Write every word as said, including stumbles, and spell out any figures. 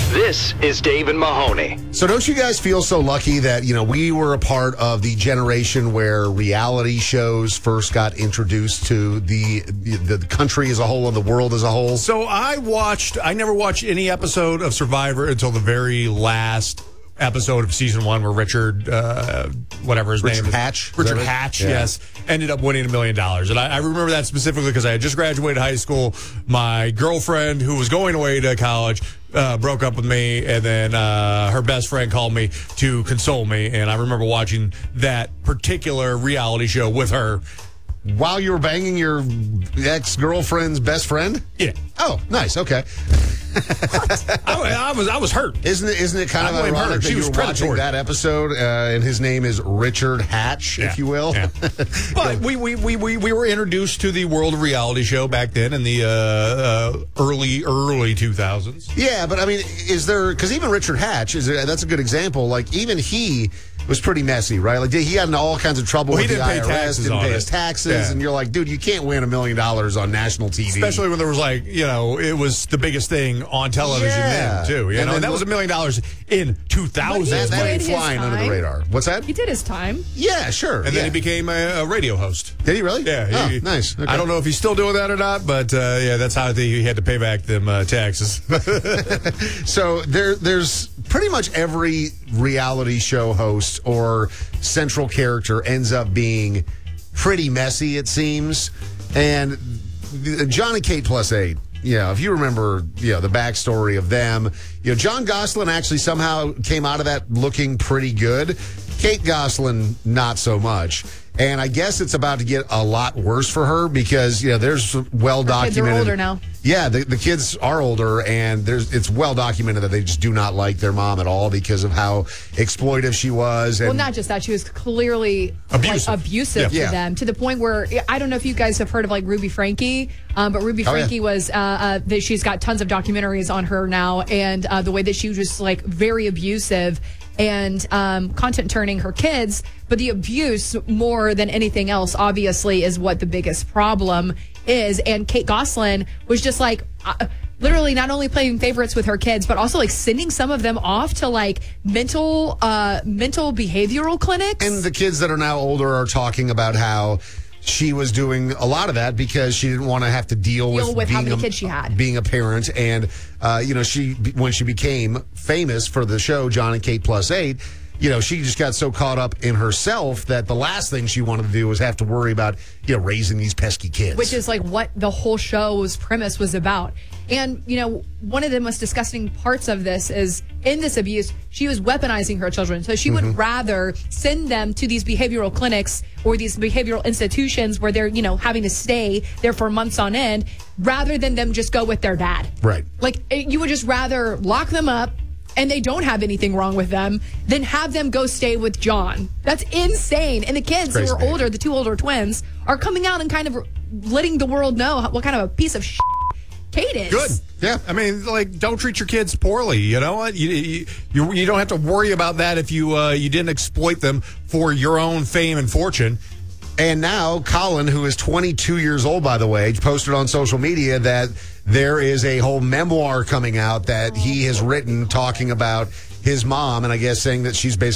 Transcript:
This is Dave and Mahoney. So don't you guys feel so lucky that, you know, we were a part of the generation where reality shows first got introduced to the the country as a whole and the world as a whole? So I watched, I never watched any episode of Survivor until the very last episode of season one where Richard, uh, whatever his Richard name is. Hatch? Richard Is that it? Hatch, Yeah. yes, ended up winning a million dollars. And I, I remember that specifically because I had just graduated high school. My girlfriend, who was going away to college, uh, broke up with me, and then uh, her best friend called me to console me. And I remember watching that particular reality show with her. While you were banging your ex-girlfriend's best friend? Yeah. Oh, nice. Okay. I, I was I was hurt. Isn't it, isn't it kind I of blame her. ironic that She you was were watching predatory. that episode, uh, and his name is Richard Hatch, Yeah. if you will? Yeah. But we, we, we, we, we were introduced to the world of reality show back then in the uh, uh, early, early two thousands. Yeah, but I mean, is there, because even Richard Hatch, is that's a good example. Like, even he was pretty messy, right? Like, he got into all kinds of trouble Well, with he the didn't pay I R S, taxes didn't on pay it. his taxes, Yeah. and you're like, dude, you can't win a million dollars on national T V. Especially when there was like, you know, it was the biggest thing on television Yeah. then, too. You And know, then and that was a million dollars in two thousand. that, that did ain't his flying under the time. radar. What's that? He did his time. Yeah, sure. And then yeah. he became a, a radio host. Did he really? Yeah. Oh, he- nice. Okay. I don't know if he's still doing that or not, but uh, yeah, that's how he had to pay back them uh, taxes. So there, there's pretty much every reality show host or central character ends up being pretty messy, it seems. And the- John and Kate plus eight, yeah, if you remember, you know, the backstory of them, you know, John Gosselin actually somehow came out of that looking pretty good. Kate Gosselin, not so much. And I guess it's about to get a lot worse for her because, you know, there's well documented. Kids are older now. Yeah, the, the kids are older, and there's it's well documented that they just do not like their mom at all because of how exploitive she was. And Well, not just that. She was clearly Abusive. like, abusive Yeah. to them to the point where I don't know if you guys have heard of like Ruby Frankie, um, but Ruby Oh, yeah. Frankie was uh, uh, that she's got tons of documentaries on her now, and uh, the way that she was just like very abusive and um, content turning her kids. But the abuse, more than anything else, obviously, is what the biggest problem is. And Kate Gosselin was just like uh, literally not only playing favorites with her kids, but also like sending some of them off to like mental, uh, mental behavioral clinics. and the kids that are now older are talking about how she was doing a lot of that because she didn't want to have to deal, Deal with how being many a, kids she had. being a parent. And, uh, you know, she when she became famous for the show, John and Kate plus eight, you know, she just got so caught up in herself that the last thing she wanted to do was have to worry about, you know, raising these pesky kids. Which is like what the whole show's premise was about. And, you know, one of the most disgusting parts of this is in this abuse, she was weaponizing her children. So she Mm-hmm. would rather send them to these behavioral clinics or these behavioral institutions where they're, you know, having to stay there for months on end rather than them just go with their dad. Right. Like, it- you would just rather lock them up and they don't have anything wrong with them, then have them go stay with John. That's insane. And the kids who Crazy are behavior. older, the two older twins, are coming out and kind of letting the world know what kind of a piece of shit Kate is. Good. Yeah. I mean, like, don't treat your kids poorly. You know what? You you, you, you don't have to worry about that if you uh, you didn't exploit them for your own fame and fortune. And now Colin, who is twenty-two years old, by the way, posted on social media that there is a whole memoir coming out that he has written talking about his mom, and I guess saying that she's basically